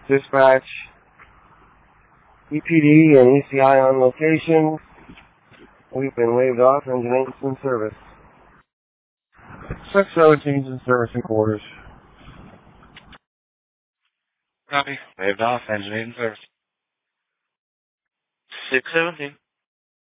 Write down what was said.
Dispatch, EPD and ECI on location. We've been waved off. Engine 8's in service. 617's in service in quarters. Copy. Waved off. Engine 8 in service. 617.